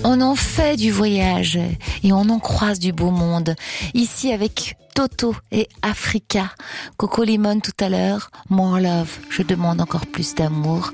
On en fait du voyage et on en croise du beau monde. Ici avec Toto et Africa. Coco Limon tout à l'heure. More love. Je demande encore plus d'amour.